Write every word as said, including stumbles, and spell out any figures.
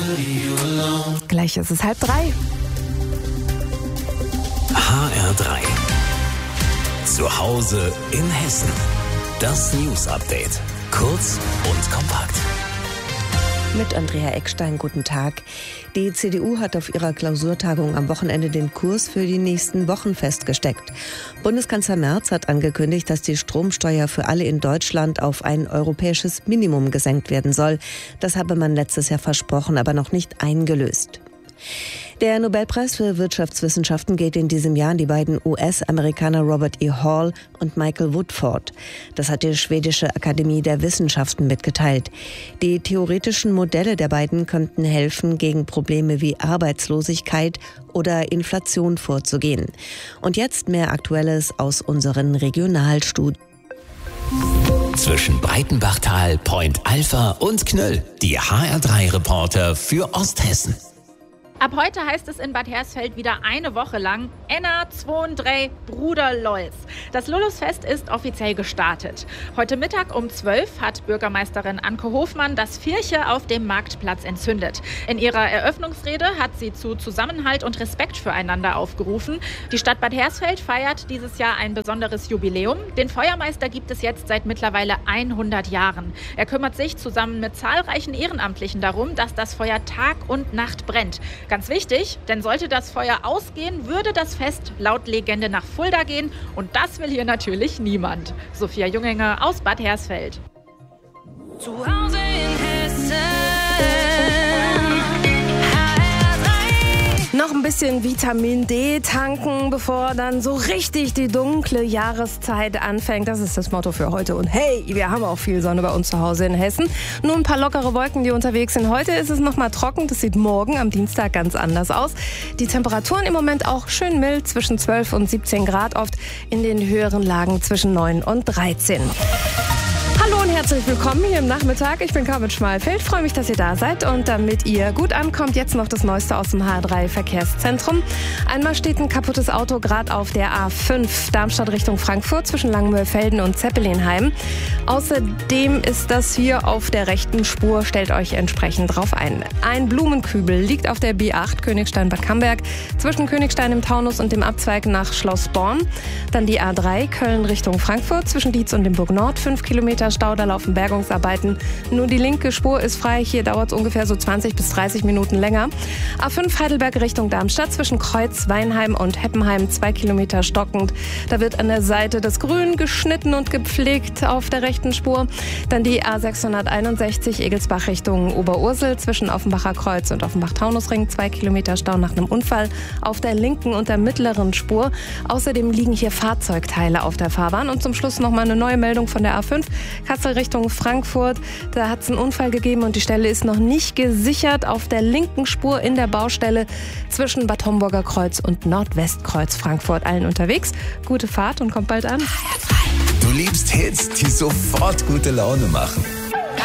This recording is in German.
Gleich ist es halb drei. H R drei. Zu Hause in Hessen. Das News Update. Kurz und kompakt. Mit Andrea Eckstein, guten Tag. Die C D U hat auf ihrer Klausurtagung am Wochenende den Kurs für die nächsten Wochen festgesteckt. Bundeskanzler Merz hat angekündigt, dass die Stromsteuer für alle in Deutschland auf ein europäisches Minimum gesenkt werden soll. Das habe man letztes Jahr versprochen, aber noch nicht eingelöst. Der Nobelpreis für Wirtschaftswissenschaften geht in diesem Jahr an die beiden U S-Amerikaner Robert E. Hall und Michael Woodford. Das hat die schwedische Akademie der Wissenschaften mitgeteilt. Die theoretischen Modelle der beiden könnten helfen, gegen Probleme wie Arbeitslosigkeit oder Inflation vorzugehen. Und jetzt mehr Aktuelles aus unseren Regionalstudien. Zwischen Breitenbachtal, Point Alpha und Knöll. Die H R drei Reporter für Osthessen. Ab heute heißt es in Bad Hersfeld wieder eine Woche lang Enna zweiunddrei Bruder Lols. Das Lulusfest ist offiziell gestartet. Heute Mittag um zwölf hat Bürgermeisterin Anke Hofmann das Vierche auf dem Marktplatz entzündet. In ihrer Eröffnungsrede hat sie zu Zusammenhalt und Respekt füreinander aufgerufen. Die Stadt Bad Hersfeld feiert dieses Jahr ein besonderes Jubiläum. Den Feuermeister gibt es jetzt seit mittlerweile hundert Jahren. Er kümmert sich zusammen mit zahlreichen Ehrenamtlichen darum, dass das Feuer Tag und Nacht brennt. Ganz wichtig, denn sollte das Feuer ausgehen, würde das Fest laut Legende nach Fulda gehen. Und das will hier natürlich niemand. Sophia Junginger aus Bad Hersfeld. Zu Hause in Hessen. Noch ein bisschen Vitamin D tanken, bevor dann so richtig die dunkle Jahreszeit anfängt. Das ist das Motto für heute. Und hey, wir haben auch viel Sonne bei uns zu Hause in Hessen. Nur ein paar lockere Wolken, die unterwegs sind. Heute ist es noch mal trocken. Das sieht morgen am Dienstag ganz anders aus. Die Temperaturen im Moment auch schön mild, zwischen zwölf und siebzehn Grad, oft in den höheren Lagen zwischen neun und dreizehn. Hallo und herzlich willkommen hier im Nachmittag. Ich bin Carmen Schmalfeld, freue mich, dass ihr da seid. Und damit ihr gut ankommt, jetzt noch das Neueste aus dem H R drei Verkehrszentrum. Einmal steht ein kaputtes Auto gerade auf der A fünf, Darmstadt Richtung Frankfurt, zwischen Langmühlfelden und Zeppelinheim. Außerdem ist das hier auf der rechten Spur, stellt euch entsprechend drauf ein. Ein Blumenkübel liegt auf der B acht Königstein-Bad Camberg, zwischen Königstein im Taunus und dem Abzweig nach Schloss Born. Dann die A drei Köln Richtung Frankfurt, zwischen Dietz und dem Burg Nord, fünf Kilometer Stau, da laufen Bergungsarbeiten. Nur die linke Spur ist frei. Hier dauert es ungefähr so zwanzig bis dreißig Minuten länger. A fünf Heidelberg Richtung Darmstadt, zwischen Kreuz, Weinheim und Heppenheim, zwei Kilometer stockend. Da wird an der Seite das Grün geschnitten und gepflegt auf der rechten Spur. Dann die A sechshunderteinundsechzig Egelsbach Richtung Oberursel, zwischen Offenbacher Kreuz und Offenbach-Taunusring, zwei Kilometer Stau nach einem Unfall auf der linken und der mittleren Spur. Außerdem liegen hier Fahrzeugteile auf der Fahrbahn. Und zum Schluss nochmal eine neue Meldung von der A fünf. Kassel Richtung Frankfurt, da hat es einen Unfall gegeben und die Stelle ist noch nicht gesichert. Auf der linken Spur in der Baustelle zwischen Bad Homburger Kreuz und Nordwestkreuz Frankfurt. Allen unterwegs. Gute Fahrt und kommt bald an. Du liebst Hits, die sofort gute Laune machen.